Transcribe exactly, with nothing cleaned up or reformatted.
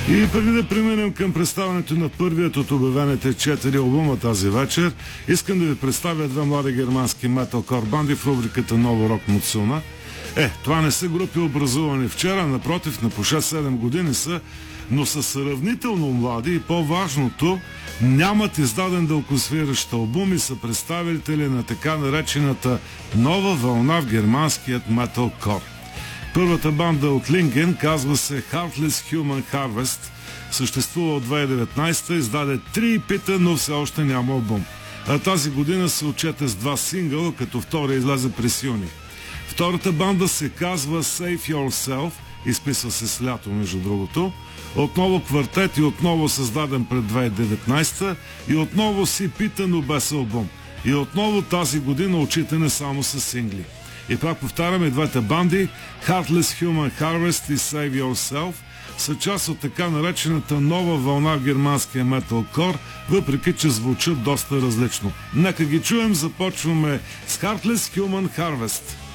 И преди да преминем към представянето на първият от обявените четири албума тази вечер, искам да ви представя две млади германски металкор банди в рубриката Ново рок Муцуна. Е, това не са групи образувани вчера, напротив, на по шест-седем години са, но са сравнително млади и по-важното, нямат издаден дългосвиращ албум и са представители на така наречената нова вълна в германският металкор. Първата банда от Линген казва се Heartless Human Harvest, съществува от две хиляди и деветнадесета, издаде три ипита, но все още няма албум. А тази година се отчете с два сингъла, като втори излезе през юни. Втората банда се казва Save Yourself, изписва се с лято, между другото. Отново квартет и отново създаден пред две хиляди и деветнадесета и отново си пита, но без албум. И отново тази година отчитане само с сингли. И пак повтаряме, двете банди Heartless Human Harvest и Save Yourself са част от така наречената нова вълна в германския металкор, въпреки че звучат доста различно. Нека ги чуем, започваме с Heartless Human Harvest.